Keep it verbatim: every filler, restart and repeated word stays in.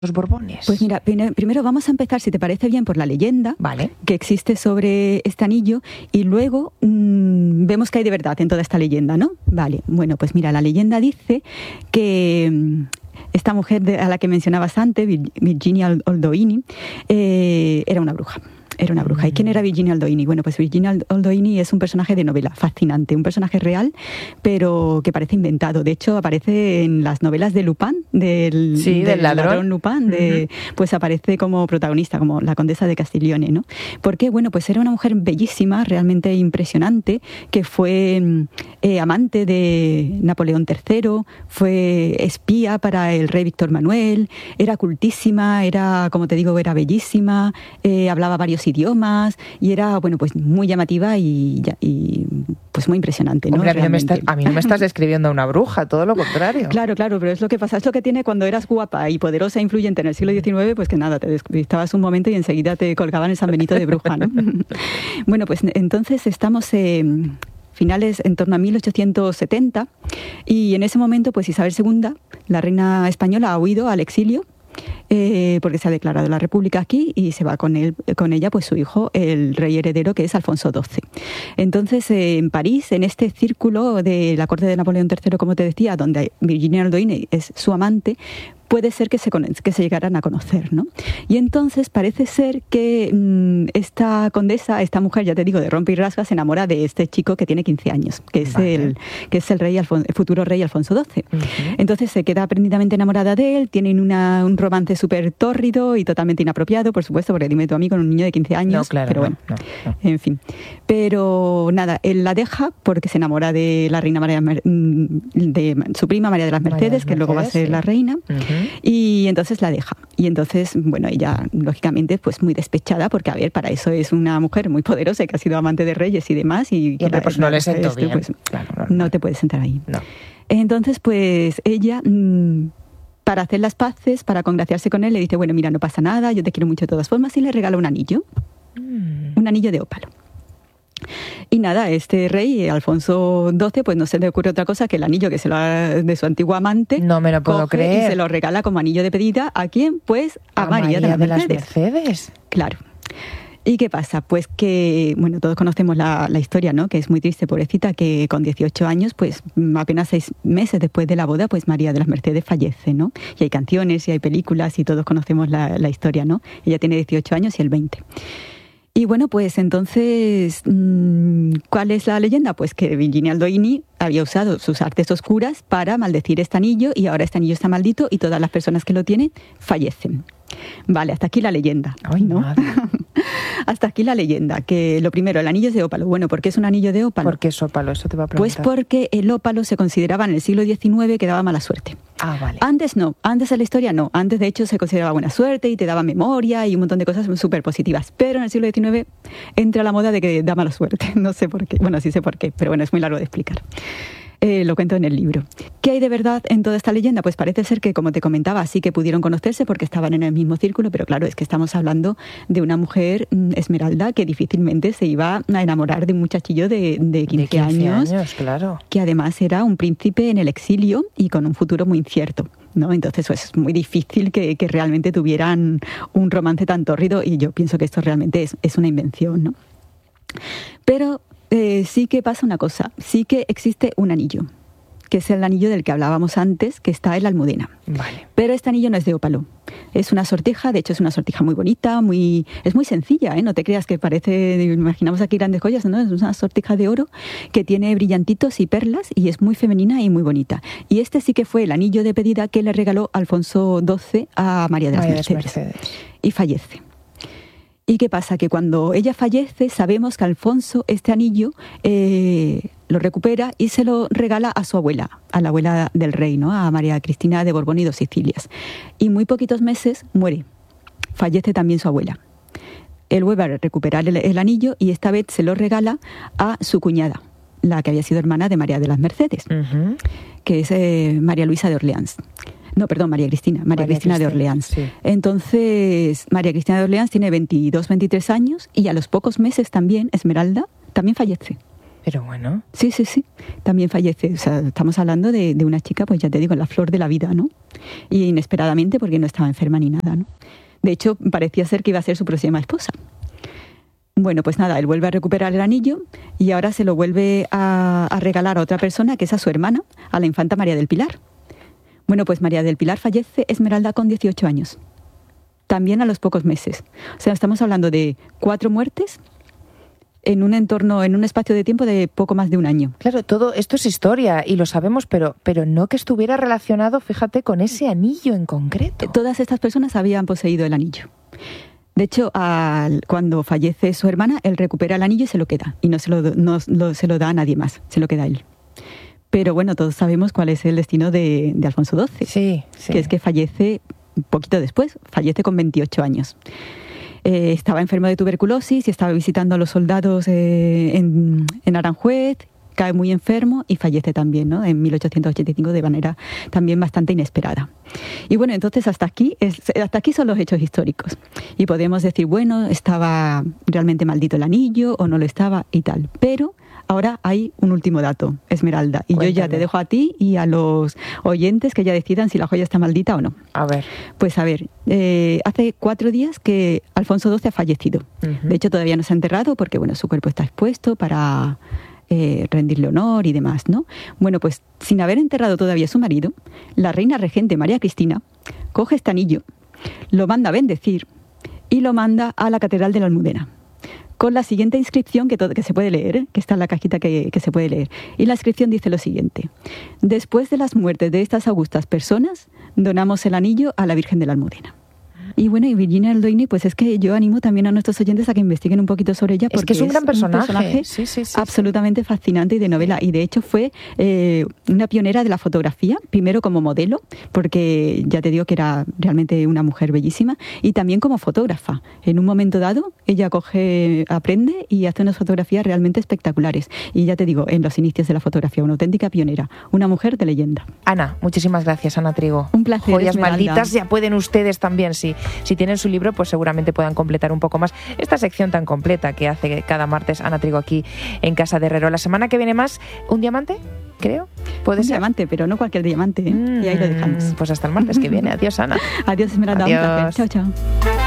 los Borbones? Pues mira, primero vamos a empezar, si te parece bien, por la leyenda vale. que existe sobre este anillo y luego mmm, vemos que hay de verdad en toda esta leyenda, ¿no? Vale, bueno, pues mira, la leyenda dice que mmm, esta mujer de, a la que mencionabas antes, Virginia Oldoini, eh, era una bruja. Era una bruja. ¿Y quién era Virginia Oldoini? Bueno, pues Virginia Oldoini es un personaje de novela fascinante, un personaje real, pero que parece inventado. De hecho, aparece en las novelas de Lupin, del, sí, del, del ladrón. ladrón Lupin, de, uh-huh. pues aparece como protagonista, como la condesa de Castiglione, ¿no? Porque, bueno, pues era una mujer bellísima, realmente impresionante, que fue eh, amante de Napoleón tercero, fue espía para el rey Víctor Manuel, era cultísima, era, como te digo, era bellísima, eh, hablaba varios idiomas y era, bueno, pues muy llamativa y, y pues muy impresionante, ¿no? Hombre, a mí no, me estás, a mí no me estás describiendo a una bruja, todo lo contrario. Claro, claro, pero es lo que pasa, es lo que tiene cuando eras guapa y poderosa e influyente en el siglo diecinueve, pues que nada, te despistabas un momento y enseguida te colgaban el San Benito de bruja, ¿no? Bueno, pues entonces estamos en finales en torno a mil ochocientos setenta y en ese momento, pues Isabel segunda, la reina española, ha huido al exilio. Eh, porque se ha declarado la República aquí y se va con él, con ella pues su hijo, el rey heredero, que es Alfonso doce. Entonces, eh, en París, en este círculo de la corte de Napoleón tercero, como te decía, donde Virginia Oldoini es su amante, puede ser que se, que se llegaran a conocer, ¿no? Y entonces parece ser que mmm, esta condesa, esta mujer, ya te digo, de rompe y rasga, se enamora de este chico que tiene quince años, que es, vale. el, que es el, rey Alfon- el futuro rey Alfonso doce. Uh-huh. Entonces se queda prendidamente enamorada de él, tienen una, un romance súper tórrido y totalmente inapropiado, por supuesto, porque dime tú a mí con un niño de quince años, no, claro, pero bueno, no, no, no. en fin. Pero nada, él la deja porque se enamora de la reina María, de su prima María de las Mercedes, María que Mercedes, luego va a ser sí. la reina, uh-huh. y entonces la deja. Y entonces, bueno, ella, lógicamente, pues muy despechada, porque, a ver, para eso es una mujer muy poderosa que ha sido amante de reyes y demás. Y, y hombre, pues no le sentó bien. Pues, claro, no, no te puedes sentar ahí. No. Entonces, pues ella, mmm, para hacer las paces, para congraciarse con él, le dice, bueno, mira, no pasa nada, yo te quiero mucho de todas formas, y le regala un anillo. Mm. Un anillo de ópalo. Y nada, este rey, Alfonso doce, pues no se le ocurre otra cosa que el anillo que se lo ha, de su antigua amante. No me lo puedo creer. Y se lo regala como anillo de pedida. ¿A quién? Pues a, a María, María de, las, de Mercedes. las Mercedes. Claro. ¿Y qué pasa? Pues que, bueno, todos conocemos la, la historia, ¿no? Que es muy triste, pobrecita, que con dieciocho años, pues apenas seis meses después de la boda, pues María de las Mercedes fallece, ¿no? Y hay canciones y hay películas y todos conocemos la, la historia, ¿no? Ella tiene dieciocho años y él veinte. Y bueno, pues entonces, ¿cuál es la leyenda? Pues que Virginia Oldoini había usado sus artes oscuras para maldecir este anillo y ahora este anillo está maldito y todas las personas que lo tienen fallecen. Vale, hasta aquí la leyenda. Ay, ¿no? Madre. Hasta aquí la leyenda, que lo primero, el anillo es de ópalo. Bueno, ¿por qué es un anillo de ópalo? ¿Por qué es ópalo? Eso te va a Pues preguntar. porque el ópalo se consideraba en el siglo diecinueve que daba mala suerte. Ah, vale. Antes no, antes en la historia no. Antes, de hecho, se consideraba buena suerte y te daba memoria y un montón de cosas súper positivas. Pero en el siglo diecinueve entra la moda de que da mala suerte. No sé por qué. Bueno, sí sé por qué, pero bueno, es muy largo de explicar. Eh, lo cuento en el libro. ¿Qué hay de verdad en toda esta leyenda? Pues parece ser que, como te comentaba, sí que pudieron conocerse porque estaban en el mismo círculo, pero claro, es que estamos hablando de una mujer, Esmeralda, que difícilmente se iba a enamorar de un muchachillo de, de quince, de quince años, años, claro. Que además era un príncipe en el exilio y con un futuro muy incierto, ¿no? Entonces pues, es muy difícil que, que realmente tuvieran un romance tan tórrido y yo pienso que esto realmente es, es una invención, ¿no? Pero Eh, sí que pasa una cosa, sí que existe un anillo, que es el anillo del que hablábamos antes, que está en la Almudena. Vale. Pero este anillo no es de ópalo, es una sortija, de hecho es una sortija muy bonita, muy es muy sencilla, ¿eh? No te creas que parece, imaginamos aquí grandes joyas, ¿no? Es una sortija de oro que tiene brillantitos y perlas y es muy femenina y muy bonita. Y este sí que fue el anillo de pedida que le regaló Alfonso doce a María de las María Mercedes. Mercedes. Y fallece. ¿Y qué pasa? Que cuando ella fallece, sabemos que Alfonso este anillo eh, lo recupera y se lo regala a su abuela, a la abuela del rey, ¿no? A María Cristina de Borbón y dos Sicilias. Y muy poquitos meses muere. Fallece también su abuela. Él vuelve a recuperar el, el anillo y esta vez se lo regala a su cuñada, la que había sido hermana de María de las Mercedes, uh-huh. que es eh, María Luisa de Orleans. No, perdón, María Cristina, María, María Cristina, Cristina de Orleans. Sí. Entonces, María Cristina de Orleans tiene veintidós, veintitrés años y a los pocos meses también, Esmeralda, también fallece. Pero bueno. Sí, sí, sí. También fallece. O sea, estamos hablando de, de una chica, pues ya te digo, en la flor de la vida, ¿no? Y inesperadamente, porque no estaba enferma ni nada, ¿no? De hecho, parecía ser que iba a ser su próxima esposa. Bueno, pues nada, él vuelve a recuperar el anillo y ahora se lo vuelve a, a regalar a otra persona, que es a su hermana, a la infanta María del Pilar. Bueno, pues María del Pilar fallece Esmeralda con dieciocho años. También a los pocos meses. O sea, estamos hablando de cuatro muertes en un entorno, en un espacio de tiempo de poco más de un año. Claro, todo esto es historia y lo sabemos, pero, pero no que estuviera relacionado, fíjate, con ese anillo en concreto. Todas estas personas habían poseído el anillo. De hecho, al, cuando fallece su hermana, él recupera el anillo y se lo queda. Y no se lo, no, no se lo da a nadie más, se lo queda a él. Pero bueno, todos sabemos cuál es el destino de, de Alfonso doce. Sí, sí. Que es que fallece un poquito después, fallece con veintiocho años. Eh, estaba enfermo de tuberculosis y estaba visitando a los soldados eh, en, en Aranjuez, cae muy enfermo y fallece también, ¿no? En mil ochocientos ochenta y cinco de manera también bastante inesperada. Y bueno, entonces hasta aquí, es, hasta aquí son los hechos históricos. Y podemos decir, bueno, estaba realmente maldito el anillo o no lo estaba y tal. Pero ahora hay un último dato, Esmeralda. Y Cuéntame. Yo ya te dejo a ti y a los oyentes que ya decidan si la joya está maldita o no. A ver. Pues a ver, eh, hace cuatro días que Alfonso doce ha fallecido. Uh-huh. De hecho, todavía no se ha enterrado porque, bueno, su cuerpo está expuesto para eh, rendirle honor y demás, ¿no? Bueno, pues sin haber enterrado todavía a su marido, la reina regente María Cristina coge este anillo, lo manda a bendecir y lo manda a la Catedral de la Almudena, con la siguiente inscripción que, todo, que se puede leer, ¿eh? Que está en la cajita que, que se puede leer. Y la inscripción dice lo siguiente: después de las muertes de estas augustas personas, donamos el anillo a la Virgen de la Almudena. Y bueno, y Virginia Eldoini, pues es que yo animo también a nuestros oyentes a que investiguen un poquito sobre ella, porque es que es un gran personaje, un personaje sí, sí, sí, absolutamente sí. fascinante y de novela. Y de hecho fue eh, una pionera de la fotografía, primero como modelo, porque ya te digo que era realmente una mujer bellísima, y también como fotógrafa. En un momento dado, ella coge, aprende y hace unas fotografías realmente espectaculares. Y ya te digo, en los inicios de la fotografía, una auténtica pionera, una mujer de leyenda. Ana, muchísimas gracias, Ana Trigo. Un placer, Joyas Esmeralda. malditas, ya pueden ustedes también, sí. Si tienen su libro, pues seguramente puedan completar un poco más esta sección tan completa que hace cada martes Ana Trigo aquí en Casa de Herrero. La semana que viene más, ¿un diamante? Creo. ¿Puede un ser? diamante, pero no cualquier diamante, ¿eh? Mm, y ahí lo dejamos. Pues hasta el martes que viene. Adiós, Ana. Adiós, Esmeralda. Adiós. Chao, chao.